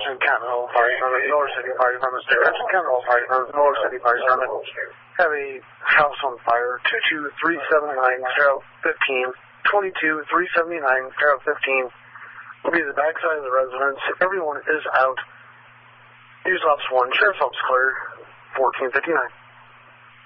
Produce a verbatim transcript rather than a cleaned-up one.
Attention Continental Fire Department, Miller City Fire Department, Attention Continental Fire Department, Miller City Fire Department. Have a house on fire, two two three seven nine, Carol fifteen, twenty-two three seventy-nine, Carol fifteen. Will be the backside of the residence. Everyone is out. News Ops one, Sheriff's Office clear, fourteen fifty-nine.